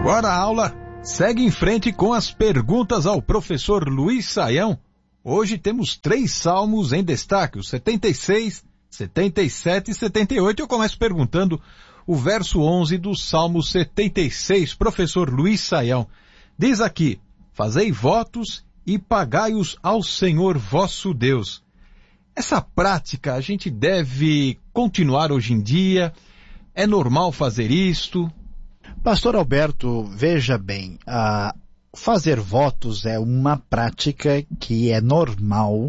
Agora a aula segue em frente com as perguntas ao professor Luiz Saião. Hoje temos 3 salmos em destaque, os 76, 77 e 78. Eu começo perguntando o verso 11 do Salmo 76. Professor Luiz Saião, diz aqui: fazei votos e pagai-os ao Senhor vosso Deus. Essa prática a gente deve continuar hoje em dia? É normal fazer isto? Pastor Alberto, veja bem, fazer votos é uma prática que é normal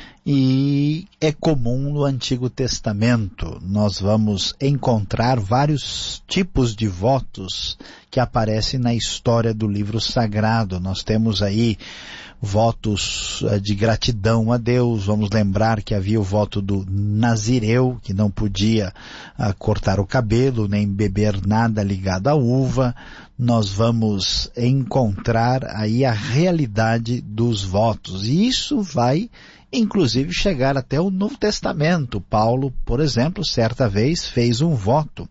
e é comum no Antigo Testamento. Nós vamos encontrar vários tipos de votos que aparecem na história do livro sagrado. Nós temos aí votos de gratidão a Deus. Vamos lembrar que havia o voto do Nazireu, que não podia cortar o cabelo, nem beber nada ligado à uva. Nós vamos encontrar aí a realidade dos votos. E isso vai, inclusive, chegar até o Novo Testamento. Paulo, por exemplo, certa vez fez um voto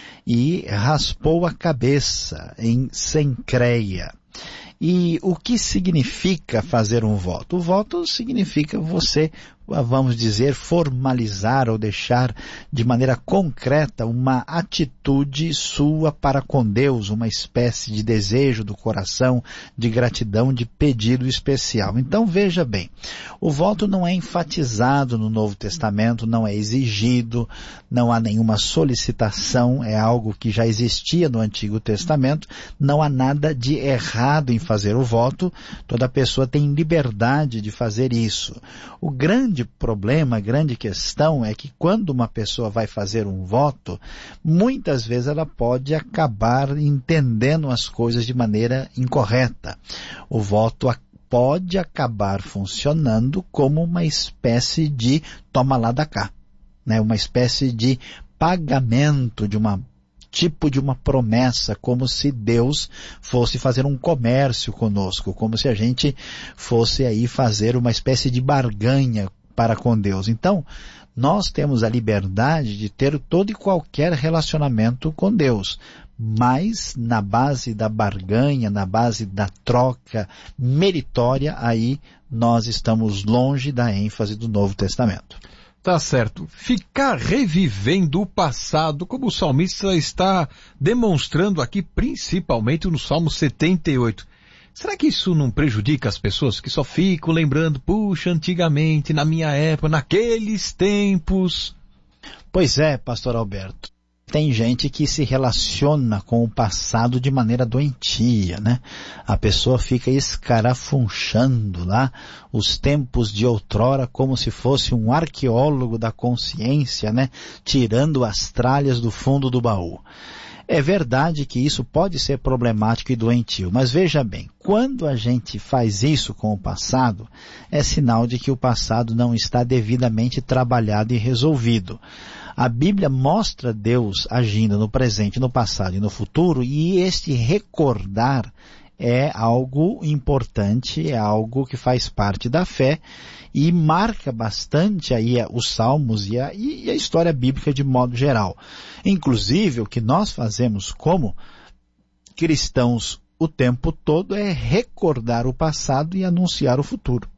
e raspou a cabeça em Cencreia. E o que significa fazer um voto? O voto significa você, vamos dizer, formalizar ou deixar de maneira concreta uma atitude sua para com Deus, uma espécie de desejo do coração, de gratidão, de pedido especial. Então veja bem, o voto não é enfatizado no Novo Testamento, não é exigido, não há nenhuma solicitação, é algo que já existia no Antigo Testamento, não há nada de errado em fazer o voto, toda pessoa tem liberdade de fazer isso. O grande problema, a grande questão é que quando uma pessoa vai fazer um voto, muitas vezes ela pode acabar entendendo as coisas de maneira incorreta. O voto pode acabar funcionando como uma espécie de toma lá da cá, né? Uma espécie de pagamento de uma tipo de uma promessa, como se Deus fosse fazer um comércio conosco, como se a gente fosse aí fazer uma espécie de barganha para com Deus. Então, nós temos a liberdade de ter todo e qualquer relacionamento com Deus, mas na base da barganha, na base da troca meritória, aí nós estamos longe da ênfase do Novo Testamento. Tá certo. Ficar revivendo o passado, como o salmista está demonstrando aqui, principalmente no Salmo 78. Será que isso não prejudica as pessoas que só ficam lembrando, puxa, antigamente, na minha época, naqueles tempos? Pois é, pastor Alberto. Tem gente que se relaciona com o passado de maneira doentia, né? A pessoa fica escarafunchando lá os tempos de outrora como se fosse um arqueólogo da consciência, né? Tirando as tralhas do fundo do baú. É verdade que isso pode ser problemático e doentio, mas veja bem, quando a gente faz isso com o passado, é sinal de que o passado não está devidamente trabalhado e resolvido. A Bíblia mostra Deus agindo no presente, no passado e no futuro, e este recordar é algo importante, é algo que faz parte da fé e marca bastante aí os salmos e a história bíblica de modo geral. Inclusive, o que nós fazemos como cristãos o tempo todo é recordar o passado e anunciar o futuro.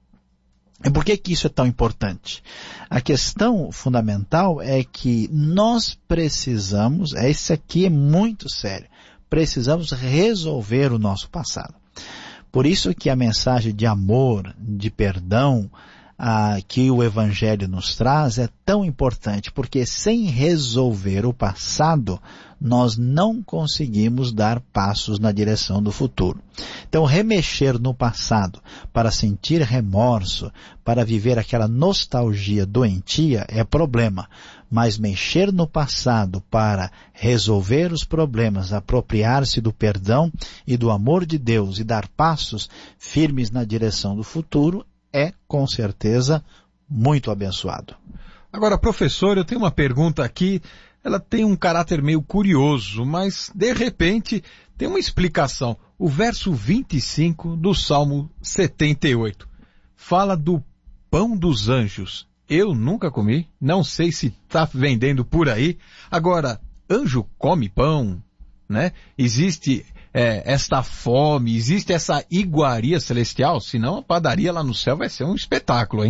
E por que isso é tão importante? A questão fundamental é que nós precisamos, esse aqui é muito sério, precisamos resolver o nosso passado. Por isso que a mensagem de amor, de perdão, que o Evangelho nos traz é tão importante, porque sem resolver o passado, nós não conseguimos dar passos na direção do futuro. Então, remexer no passado para sentir remorso, para viver aquela nostalgia doentia é problema. Mas mexer no passado para resolver os problemas, apropriar-se do perdão e do amor de Deus e dar passos firmes na direção do futuro é, com certeza, muito abençoado. Agora, professor, eu tenho uma pergunta aqui, ela tem um caráter meio curioso, mas, de repente, tem uma explicação. O verso 25 do Salmo 78 fala do pão dos anjos. Eu nunca comi, não sei se está vendendo por aí. Agora, anjo come pão, né? Existe esta fome, existe essa iguaria celestial? Senão a padaria lá no céu vai ser um espetáculo, hein?